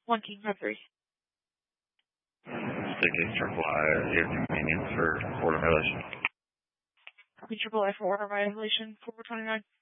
1 King 53. Sticking triple I at your convenience for order violation. Copy triple I for order violation 429.